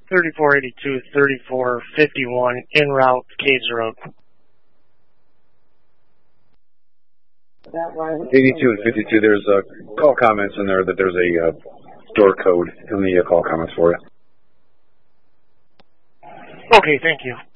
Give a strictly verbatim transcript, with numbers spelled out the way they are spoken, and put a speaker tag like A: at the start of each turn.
A: thirty-four eighty-two, thirty-four fifty-one, en route, Cades Road.
B: eighty-two and fifty-two, there's uh, call comments in there that there's a uh, door code in the uh, call comments for you.
A: Okay, thank you.